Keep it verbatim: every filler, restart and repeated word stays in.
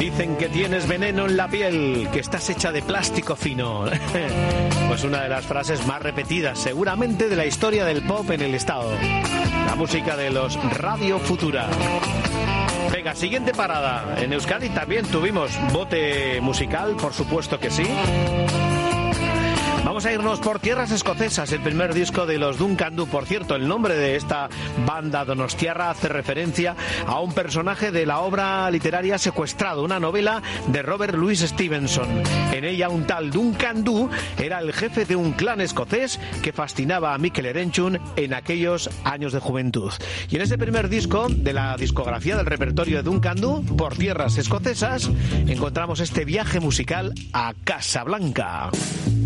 Dicen que tienes veneno en la piel, que estás hecha de plástico fino. Pues una de las frases más repetidas seguramente de la historia del pop en el estado. La música de los Radio Futura. Venga, siguiente parada. En Euskadi también tuvimos bote musical, por supuesto que sí. Vamos a irnos por tierras escocesas, el primer disco de los Duncan Du. Por cierto, el nombre de esta banda donostiarra hace referencia a un personaje de la obra literaria Secuestrado, una novela de Robert Louis Stevenson. En ella un tal Duncan Du era el jefe de un clan escocés que fascinaba a Mikel Erenchun en aquellos años de juventud. Y en ese primer disco de la discografía del repertorio de Duncan Du, por tierras escocesas, encontramos este viaje musical a Casablanca.